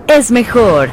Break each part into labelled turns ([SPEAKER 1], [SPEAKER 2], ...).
[SPEAKER 1] es mejor.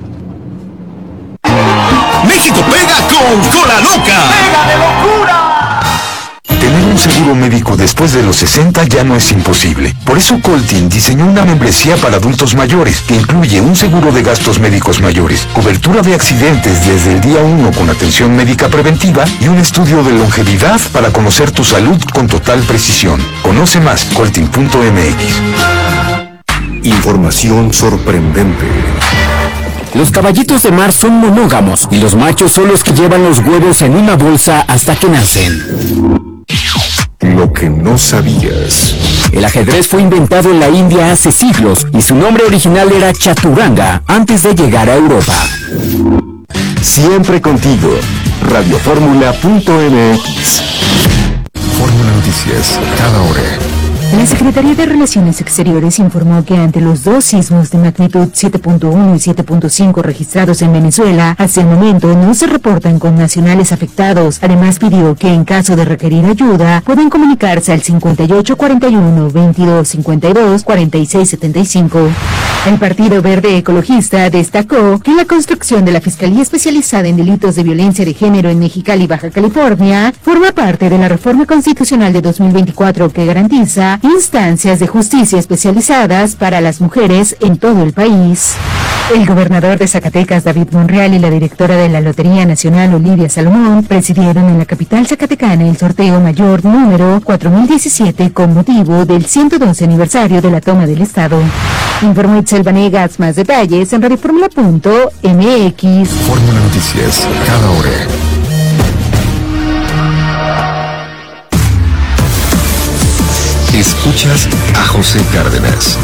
[SPEAKER 2] México pega con Cola Loca. ¡Pega de locura!
[SPEAKER 3] Tener un seguro médico después de los 60 ya no es imposible. Por eso Coltin diseñó una membresía para adultos mayores que incluye un seguro de gastos médicos mayores, cobertura de accidentes desde el día 1 con atención médica preventiva y un estudio de longevidad para conocer tu salud con total precisión. Conoce más, coltin.mx.
[SPEAKER 4] Información sorprendente.
[SPEAKER 5] Los caballitos de mar son monógamos y los machos son los que llevan los huevos en una bolsa hasta que nacen.
[SPEAKER 4] Lo que no sabías.
[SPEAKER 5] El ajedrez fue inventado en la India hace siglos y su nombre original era Chaturanga antes de llegar a Europa.
[SPEAKER 4] Siempre contigo. Radioformula.mx. Fórmula Noticias, cada hora.
[SPEAKER 6] La Secretaría de Relaciones Exteriores informó que ante los dos sismos de magnitud 7.1 y 7.5 registrados en Venezuela, hasta el momento no se reportan connacionales afectados. Además pidió que en caso de requerir ayuda, pueden comunicarse al 5841-2252-4675. El Partido Verde Ecologista destacó que la construcción de la Fiscalía Especializada en Delitos de Violencia de Género en Mexicali, Baja California, forma parte de la reforma constitucional de 2024 que garantiza instancias de justicia especializadas para las mujeres en todo el país. El gobernador de Zacatecas, David Monreal, y la directora de la Lotería Nacional, Olivia Salomón, presidieron en la capital zacatecana el sorteo mayor número 4017 con motivo del 112 aniversario de la toma del Estado. Informó Itzel Vanegas. Más detalles en radioformula.mx.
[SPEAKER 4] Fórmula Noticias, cada hora. Escuchas a José Cárdenas.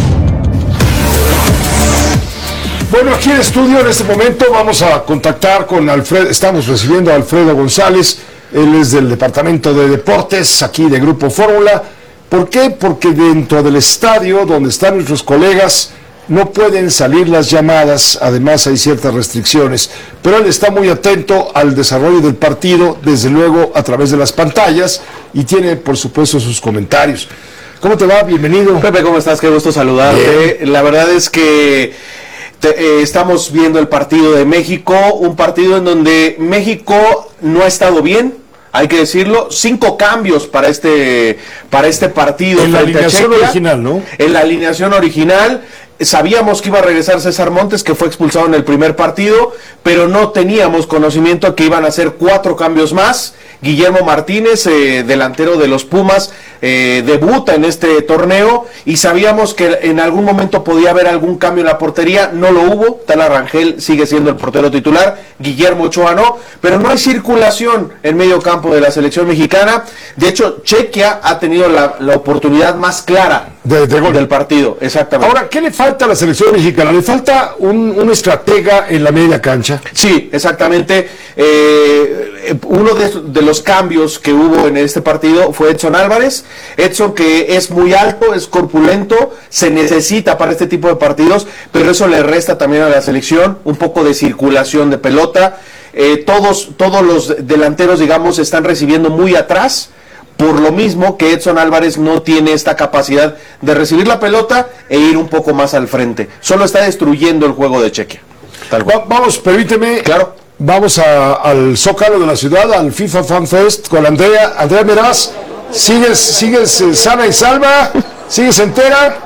[SPEAKER 7] Bueno, aquí en el estudio en este momento vamos a contactar con Alfredo. Estamos recibiendo a Alfredo González. Él es del Departamento de Deportes, aquí de Grupo Fórmula. ¿Por qué? Porque dentro del estadio donde están nuestros colegas no pueden salir las llamadas, además hay ciertas restricciones, pero él está muy atento al desarrollo del partido, desde luego a través de las pantallas, y tiene por supuesto sus comentarios. ¿Cómo te va? Bienvenido.
[SPEAKER 8] Pepe, ¿cómo estás? Qué gusto saludarte. Bien. La verdad es que estamos viendo el partido de México, un partido en donde México no ha estado bien, hay que decirlo. 5 cambios para este partido.
[SPEAKER 7] En la alineación original, ¿no?
[SPEAKER 8] En la alineación original. Sabíamos que iba a regresar César Montes, que fue expulsado en el primer partido, pero no teníamos conocimiento que iban a hacer 4 cambios más. Guillermo Martínez, delantero de los Pumas, debuta en este torneo, y sabíamos que en algún momento podía haber algún cambio en la portería. No lo hubo. Tala Rangel sigue siendo el portero titular, Guillermo Ochoa no, pero no hay circulación en medio campo de la selección mexicana. De hecho, Chequia ha tenido la oportunidad más clara del partido. Exactamente.
[SPEAKER 7] Ahora, ¿qué le falta a la selección mexicana? ¿Le falta un estratega en la media cancha?
[SPEAKER 8] Sí, exactamente. Uno de los cambios que hubo en este partido fue Edson Álvarez. Edson, que es muy alto, es corpulento, se necesita para este tipo de partidos, pero eso le resta también a la selección un poco de circulación de pelota. Todos los delanteros, digamos, están recibiendo muy atrás, por lo mismo que Edson Álvarez no tiene esta capacidad de recibir la pelota e ir un poco más al frente. Solo está destruyendo el juego de Chequia.
[SPEAKER 7] Vamos, permíteme.
[SPEAKER 8] Claro.
[SPEAKER 7] Vamos al Zócalo de la ciudad, al FIFA Fan Fest con Andrea. Andrea Meraz, ¿sigues sana y salva? ¿Sigues entera?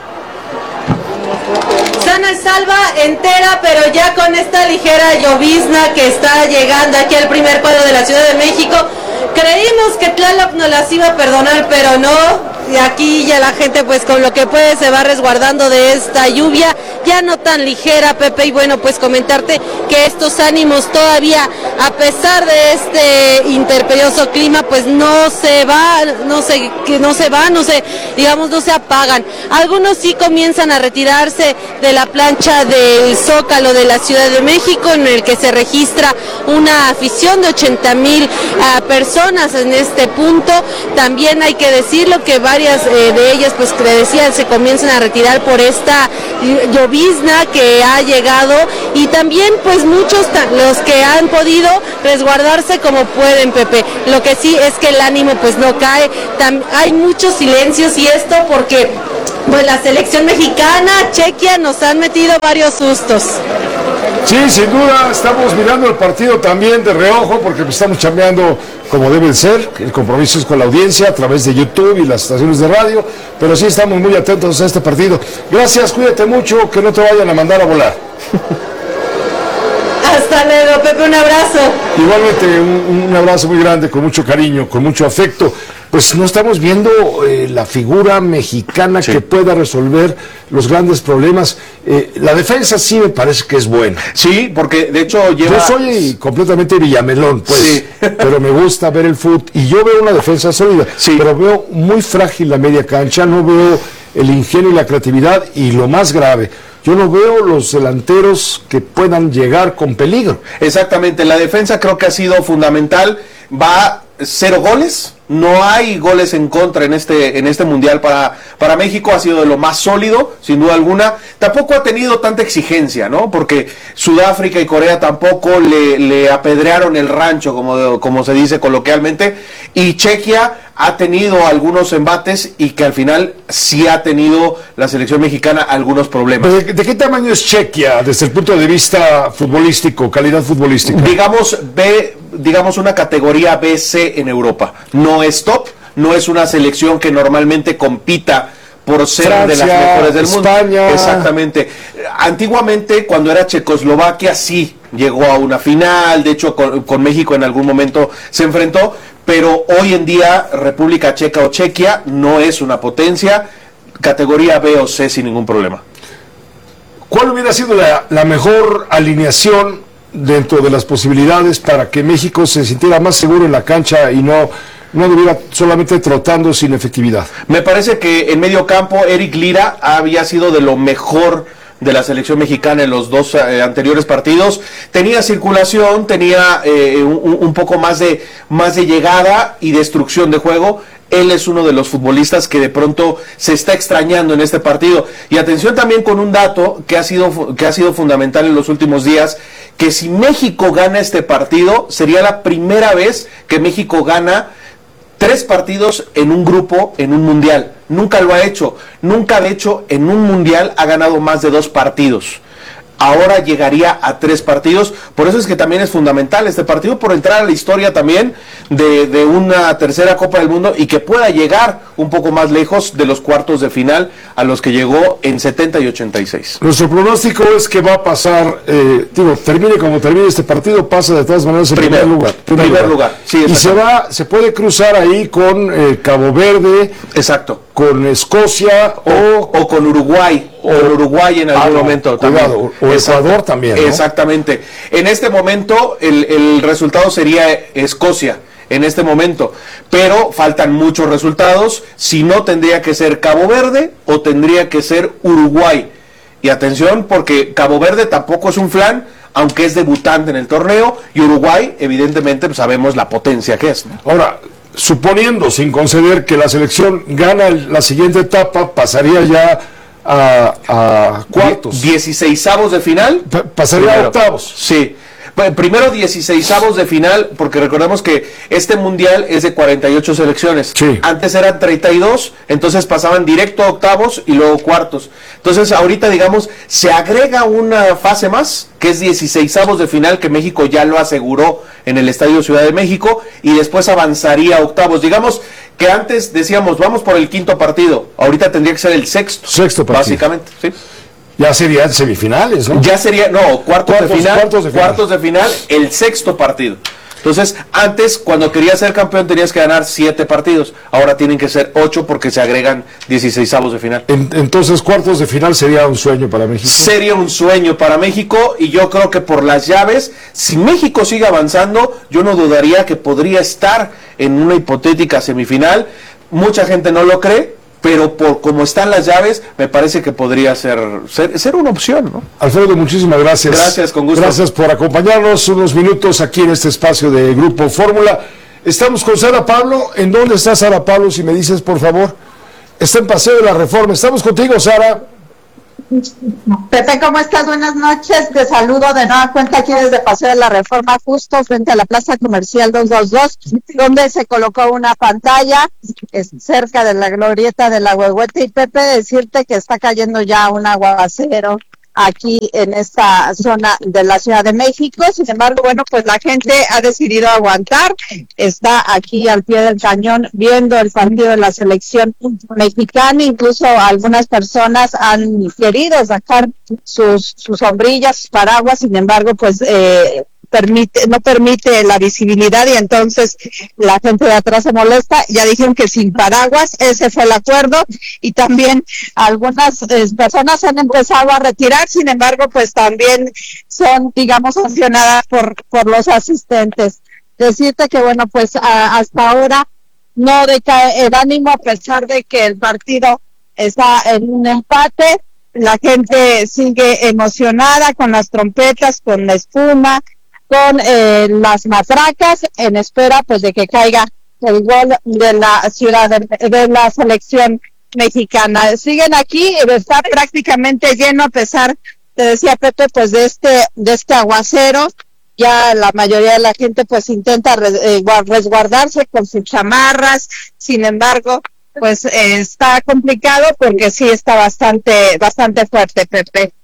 [SPEAKER 9] Sana y salva, entera, pero ya con esta ligera llovizna que está llegando aquí al primer cuadro de la Ciudad de México. Creímos que Tlaloc nos las iba a perdonar, pero no. Y aquí ya la gente, pues con lo que puede, se va resguardando de esta lluvia, ya no tan ligera, Pepe. Y bueno, pues comentarte que estos ánimos todavía, a pesar de este interperioso clima, pues no se apagan. Algunos sí comienzan a retirarse de la plancha del Zócalo de la Ciudad de México, en el que se registra una afición de 80,000 personas en este punto. También hay que decirlo que varias de ellas, pues que decían, se comienzan a retirar por esta llovizna que ha llegado, y también pues muchos los que han podido resguardarse como pueden, Pepe. Lo que sí es que el ánimo pues no cae, hay muchos silencios, y esto porque Pues la selección mexicana, Chequia, nos han metido varios sustos.
[SPEAKER 7] Sí, sin duda, estamos mirando el partido también de reojo porque estamos chambeando como debe ser. El compromiso es con la audiencia a través de YouTube y las estaciones de radio, pero sí estamos muy atentos a este partido. Gracias, cuídate mucho, que no te vayan a mandar a volar.
[SPEAKER 9] Hasta luego, Pepe, un abrazo.
[SPEAKER 7] Igualmente, un abrazo muy grande, con mucho cariño, con mucho afecto. Pues no estamos viendo la figura mexicana que pueda resolver los grandes problemas. La defensa sí me parece que es buena.
[SPEAKER 8] Sí, porque de hecho lleva...
[SPEAKER 7] Yo soy completamente villamelón, pues,
[SPEAKER 8] sí.
[SPEAKER 7] Pero me gusta ver el fútbol y yo veo una defensa sólida,
[SPEAKER 8] sí.
[SPEAKER 7] Pero veo muy frágil la media cancha, no veo el ingenio y la creatividad y lo más grave, yo no veo los delanteros que puedan llegar con peligro.
[SPEAKER 8] Exactamente, la defensa creo que ha sido fundamental, va 0 goles, no hay goles en contra en este mundial para México, ha sido de lo más sólido, sin duda alguna. Tampoco ha tenido tanta exigencia, ¿no? Porque Sudáfrica y Corea tampoco le apedrearon el rancho, como se dice coloquialmente, y Chequia ha tenido algunos embates y que al final sí ha tenido la selección mexicana algunos problemas.
[SPEAKER 7] ¿De qué tamaño es Chequia desde el punto de vista futbolístico, calidad futbolística?
[SPEAKER 8] Digamos una categoría BC en Europa. No es top, no es una selección que normalmente compita por ser Francia, de las mejores del mundo.
[SPEAKER 7] España.
[SPEAKER 8] Exactamente. Antiguamente, cuando era Checoslovaquia, sí llegó a una final, de hecho con México en algún momento se enfrentó, pero hoy en día República Checa o Chequia no es una potencia, categoría B o C sin ningún problema.
[SPEAKER 7] ¿Cuál hubiera sido la mejor alineación dentro de las posibilidades para que México se sintiera más seguro en la cancha y no debiera solamente trotando sin efectividad?
[SPEAKER 8] Me parece que en medio campo Eric Lira había sido de lo mejor de la selección mexicana en los dos anteriores partidos. Tenía circulación, tenía un poco más de llegada y destrucción de juego. Él es uno de los futbolistas que de pronto se está extrañando en este partido. Y atención también con un dato que ha sido fundamental en los últimos días, que si México gana este partido, sería la primera vez que México gana 3 partidos en un grupo, en un mundial. Nunca lo ha hecho. Nunca, de hecho, en un mundial ha ganado más de 2 partidos. Ahora llegaría a 3 partidos, por eso es que también es fundamental este partido, por entrar a la historia también de una tercera Copa del Mundo y que pueda llegar un poco más lejos de los cuartos de final a los que llegó en 70 y 86.
[SPEAKER 7] Nuestro pronóstico es que va a pasar, termine como termine este partido, pasa de todas maneras en primer lugar.
[SPEAKER 8] Sí,
[SPEAKER 7] y se puede cruzar ahí con Cabo Verde.
[SPEAKER 8] Exacto.
[SPEAKER 7] Con Escocia
[SPEAKER 8] o con Uruguay. Con Uruguay en algún momento también.
[SPEAKER 7] O Ecuador también, ¿no?
[SPEAKER 8] Exactamente. En este momento el resultado sería Escocia. En este momento, pero faltan muchos resultados. Si no, tendría que ser Cabo Verde o tendría que ser Uruguay. Y atención, porque Cabo Verde tampoco es un flan, aunque es debutante en el torneo, y Uruguay, evidentemente, pues sabemos la potencia que es, ¿no?
[SPEAKER 7] Ahora, suponiendo, sin conceder, que la selección gana la siguiente etapa, pasaría ya a cuartos.
[SPEAKER 8] 16avos de final.
[SPEAKER 7] Pasaría
[SPEAKER 8] primero.
[SPEAKER 7] A octavos.
[SPEAKER 8] Sí. Primero 16avos de final, porque recordemos que este mundial es de 48 selecciones.
[SPEAKER 7] Sí.
[SPEAKER 8] Antes eran 32, entonces pasaban directo a octavos y luego cuartos. Entonces ahorita, digamos, se agrega una fase más, que es 16avos de final, que México ya lo aseguró en el Estadio Ciudad de México, y después avanzaría a octavos. Digamos que antes decíamos, vamos por el 5º partido, ahorita tendría que ser el sexto partido. Básicamente, sí.
[SPEAKER 7] Ya serían semifinales, ¿no?
[SPEAKER 8] Ya sería, cuartos de final, el 6º partido. Entonces, antes, cuando querías ser campeón, tenías que ganar 7 partidos. Ahora tienen que ser 8 porque se agregan 16avos de final.
[SPEAKER 7] Entonces, cuartos de final sería un sueño para México.
[SPEAKER 8] Sería un sueño para México, y yo creo que por las llaves, si México sigue avanzando, yo no dudaría que podría estar en una hipotética semifinal. Mucha gente no lo cree, pero por cómo están las llaves, me parece que podría ser una opción, ¿no?
[SPEAKER 7] Alfredo, muchísimas gracias.
[SPEAKER 8] Gracias, con gusto.
[SPEAKER 7] Gracias por acompañarnos unos minutos aquí en este espacio de Grupo Fórmula. Estamos con Sara Pablo. ¿En dónde está Sara Pablo, si me dices, por favor? Está en Paseo de la Reforma. Estamos contigo, Sara.
[SPEAKER 1] Pepe, ¿cómo estás? Buenas noches. Te saludo de nueva cuenta aquí desde Paseo de la Reforma, justo frente a la Plaza Comercial 222, donde se colocó una pantalla cerca de la glorieta de la Huehuete. Y Pepe, decirte que está cayendo ya un aguacero aquí en esta zona de la Ciudad de México. Sin embargo, bueno, pues la gente ha decidido aguantar, está aquí al pie del cañón viendo el partido de la selección mexicana. Incluso algunas personas han querido sacar sus sombrillas, sus paraguas. Sin embargo, pues no permite la visibilidad, y entonces la gente de atrás se molesta. Ya dijeron que sin paraguas, ese fue el acuerdo, y también algunas personas han empezado a retirar. Sin embargo, pues también son, digamos, sancionadas por los asistentes. Decirte que, bueno, pues hasta ahora no decae el ánimo, a pesar de que el partido está en un empate. La gente sigue emocionada con las trompetas, con la espuma, con las matracas, en espera pues de que caiga el gol de la ciudad de la selección mexicana. Siguen aquí, está prácticamente lleno, a pesar, te decía Pepe, pues de este aguacero. Ya la mayoría de la gente pues intenta resguardarse con sus chamarras. Sin embargo, pues está complicado, porque sí está bastante fuerte, Pepe.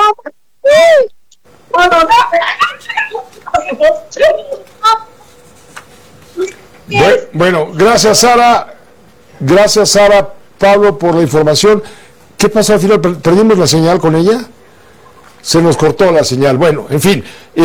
[SPEAKER 7] Bueno, gracias Sara, Pablo, por la información. ¿Qué pasó al final? ¿Perdimos la señal con ella? Se nos cortó la señal. Bueno, en fin,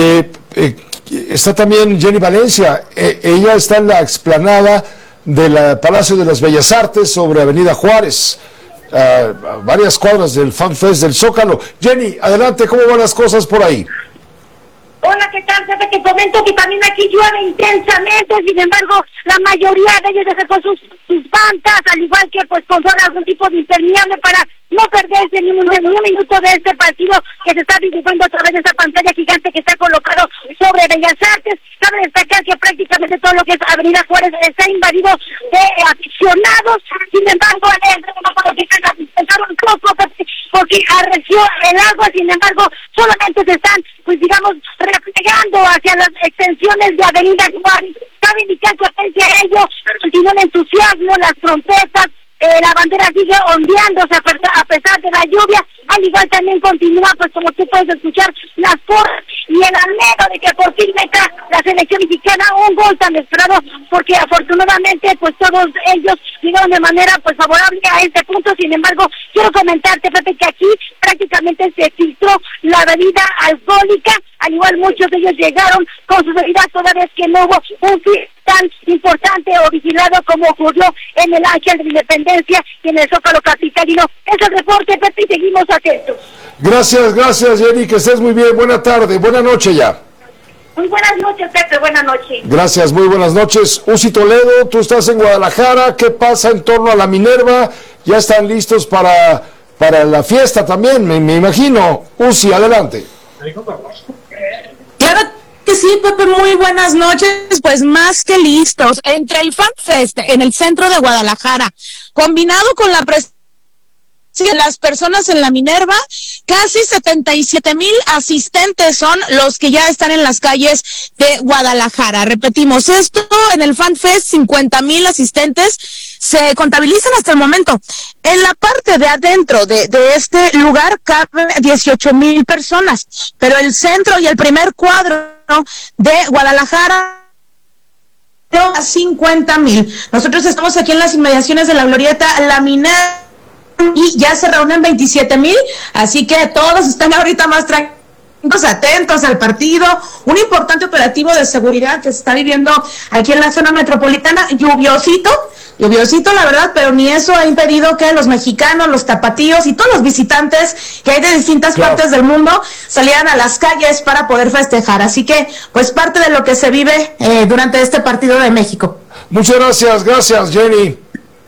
[SPEAKER 7] está también Jenny Valencia. Ella está en la explanada del Palacio de las Bellas Artes sobre Avenida Juárez, a varias cuadras del FanFest del Zócalo. Jenny, adelante, ¿cómo van las cosas por ahí?
[SPEAKER 10] Hola, ¿qué tal? Te comento que también aquí llueve intensamente. Sin embargo, la mayoría de ellos dejó sus mantas, al igual que pues con algún tipo de impermeable, para no perderse ni un minuto de este partido que se está dibujando a través de esa pantalla gigante que está colocado sobre Bellas Artes. Cabe destacar que prácticamente todo lo que es Avenida Juárez está invadido de aficionados. Sin embargo, pensaron un poco porque arreció el agua. Sin embargo, solamente se están, pues digamos, replegando hacia las extensiones de Avenida Juárez. Cabe indicar que frente a ello continúa el entusiasmo, las trompetas, la bandera sigue ondeándose a pesar de la lluvia. Al igual también continúa, pues como tú puedes escuchar, las porras y el anhelo de que por fin meta la selección mexicana un gol tan esperado, porque afortunadamente pues todos ellos llegaron de manera pues favorable a este punto. Sin embargo, quiero comentarte, Pepe, que aquí prácticamente se filtró la bebida alcohólica. Al igual muchos de ellos llegaron con sus bebidas, toda vez que no hubo un fin tan importante o vigilado como ocurrió en el Ángel de la Independencia y en el Zócalo capitalino. Es el reporte, Pepe, y seguimos atentos.
[SPEAKER 7] Gracias Jenny, que estés muy bien. Buena tarde, buena noche ya.
[SPEAKER 10] Muy buenas noches, Pepe, buenas noches.
[SPEAKER 7] Gracias, muy buenas noches. Uzi Toledo, tú estás en Guadalajara. ¿Qué pasa en torno a la Minerva? ¿Ya están listos para la fiesta también, me imagino? Uzi, adelante.
[SPEAKER 11] Claro que sí, Pepe, muy buenas noches. Pues más que listos. Entre el FanFest en el centro de Guadalajara, combinado con la presencia de las personas en la Minerva, casi 77,000 asistentes son los que ya están en las calles de Guadalajara. Repetimos, esto en el FanFest, 50,000 asistentes se contabilizan hasta el momento. En la parte de adentro de este lugar caben 18,000 personas, pero el centro y el primer cuadro de Guadalajara a 50,000. Nosotros estamos aquí en las inmediaciones de la glorieta La Minerva y ya se reúnen 27,000, así que todos están ahorita más tranquilos, atentos al partido. Un importante operativo de seguridad que se está viviendo aquí en la zona metropolitana. Lluviosito la verdad, pero ni eso ha impedido que los mexicanos, los tapatíos y todos los visitantes que hay de distintas partes del mundo salieran a las calles para poder festejar. Así que, pues parte de lo que se vive durante este partido de México.
[SPEAKER 7] Muchas gracias Jenny.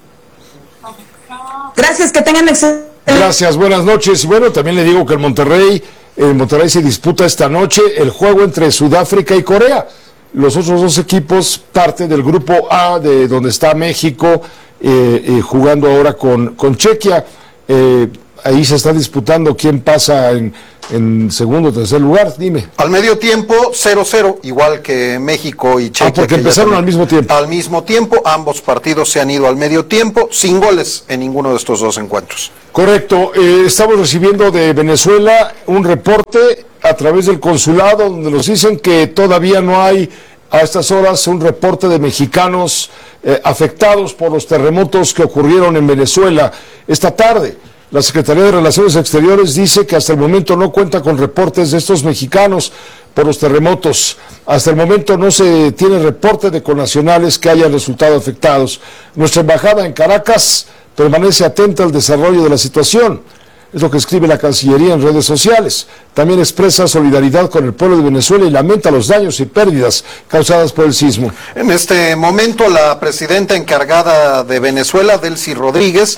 [SPEAKER 11] Gracias, que tengan excelente.
[SPEAKER 7] Gracias, buenas noches. Bueno, también le digo que en Monterrey se disputa esta noche el juego entre Sudáfrica y Corea. Los otros dos equipos, parte del grupo A, de donde está México, jugando ahora con Chequia. ahí se está disputando quién pasa en segundo o tercer lugar, dime.
[SPEAKER 12] Al medio tiempo, 0-0, igual que México y Chequia.
[SPEAKER 7] Porque empezaron al mismo tiempo.
[SPEAKER 12] Al mismo tiempo, ambos partidos se han ido al medio tiempo, sin goles en ninguno de estos dos encuentros.
[SPEAKER 7] Correcto, estamos recibiendo de Venezuela un reporte a través del consulado donde nos dicen que todavía no hay a estas horas un reporte de mexicanos afectados por los terremotos que ocurrieron en Venezuela esta tarde. La Secretaría de Relaciones Exteriores dice que hasta el momento no cuenta con reportes de estos mexicanos por los terremotos. Hasta el momento no se tiene reporte de connacionales que hayan resultado afectados. Nuestra embajada en Caracas permanece atenta al desarrollo de la situación. Es lo que escribe la Cancillería en redes sociales. También expresa solidaridad con el pueblo de Venezuela y lamenta los daños y pérdidas causadas por el sismo.
[SPEAKER 12] En este momento, la presidenta encargada de Venezuela, Delcy Rodríguez,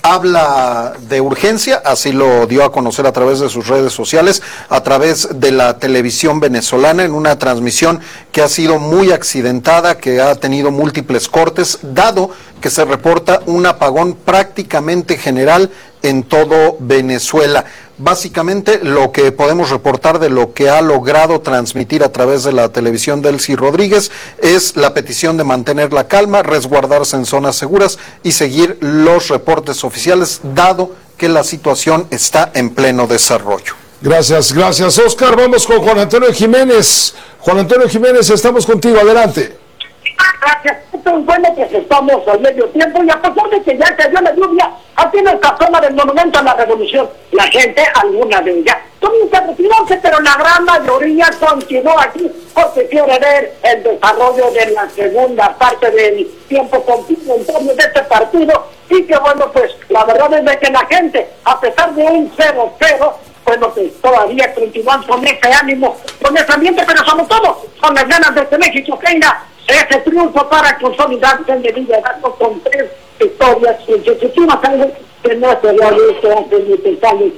[SPEAKER 12] habla de urgencia, así lo dio a conocer a través de sus redes sociales, a través de la televisión venezolana, en una transmisión que ha sido muy accidentada, que ha tenido múltiples cortes, dado que se reporta un apagón prácticamente general en todo Venezuela. Básicamente lo que podemos reportar de lo que ha logrado transmitir a través de la televisión Delcy Rodríguez es la petición de mantener la calma, resguardarse en zonas seguras y seguir los reportes oficiales, dado que la situación está en pleno desarrollo.
[SPEAKER 7] Gracias, Oscar. Vamos con Juan Antonio Jiménez. Juan Antonio Jiménez, estamos contigo, adelante.
[SPEAKER 13] Gracias. Bueno, pues estamos al medio tiempo y a pesar de que ya cayó la lluvia, aquí en esta zona del Monumento a la Revolución, la gente, alguna de ellas, comienza a retirarse, pero la gran mayoría continúa aquí porque quiere ver el desarrollo de la segunda parte del tiempo complementario de este partido. Y que bueno, pues la verdad es de que la gente, a pesar de un 0-0, bueno, pues todavía continúan con ese ánimo, con ese ambiente, pero sobre todo con las ganas de que México tenga ese triunfo para consolidarse en el liderazgo con 3 victorias consecutivas, algo que no se había visto hace muchos años.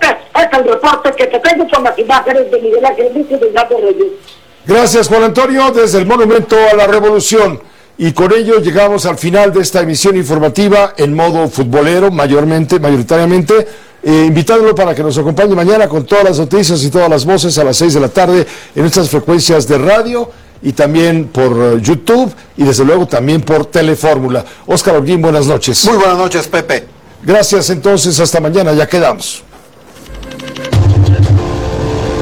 [SPEAKER 13] Es el reporte que te tengo con las imágenes de Miguel Ángel Luis y de Gato Reyes.
[SPEAKER 7] Gracias, Juan Antonio, desde el Monumento a la Revolución. Y con ello llegamos al final de esta emisión informativa en modo futbolero, mayoritariamente, invitándolo para que nos acompañe mañana con todas las noticias y todas las voces a las 6 de la tarde en estas frecuencias de radio y también por YouTube y desde luego también por Telefórmula. Óscar Holguín, buenas noches.
[SPEAKER 12] Muy buenas noches, Pepe.
[SPEAKER 7] Gracias, entonces, hasta mañana, ya quedamos.